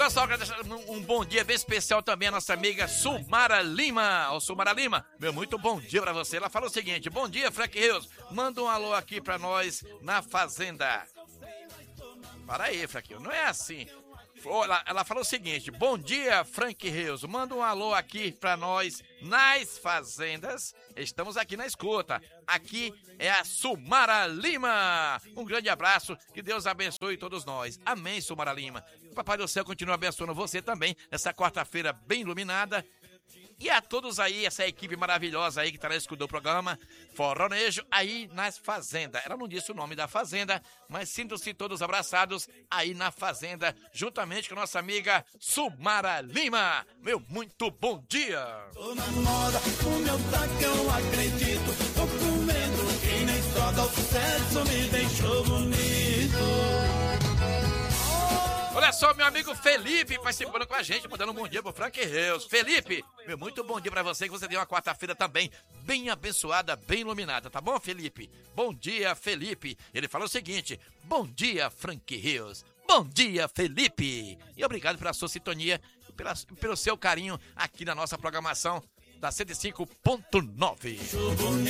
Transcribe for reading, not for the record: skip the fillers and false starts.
Olha só, um bom dia bem especial também a nossa amiga Sumara Lima. Ô, Sumara Lima, meu muito bom dia pra você. Ela fala o seguinte: bom dia, Frank Rios. Manda um alô aqui pra nós na Fazenda. Para aí, Frank, não é assim. Ela falou o seguinte: bom dia, Frank Rios. Manda um alô aqui pra nós nas Fazendas. Estamos aqui na escuta. Aqui é a Sumara Lima. Um grande abraço, que Deus abençoe todos nós. Amém, Sumara Lima. Papai do céu continua abençoando você também nessa quarta-feira bem iluminada. E a todos aí, essa equipe maravilhosa aí que tá na escuta do programa Forronejo aí nas Fazendas. Ela não disse o nome da fazenda, mas sintam-se todos abraçados aí na Fazenda, juntamente com a nossa amiga Sumara Lima. Meu muito bom dia! Tô na moda, o meu taco eu acredito. Tô comendo, quem nem toca o sucesso me deixou bonito. Olha só, meu amigo Felipe participando com a gente, mandando um bom dia pro Frank Rios. Felipe, meu muito bom dia pra você, que você tem uma quarta-feira também bem abençoada, bem iluminada, tá bom, Felipe? Bom dia, Felipe. Ele fala o seguinte: bom dia, Frank Rios. Bom dia, Felipe. E obrigado pela sua sintonia, pelo seu carinho aqui na nossa programação da 105.9.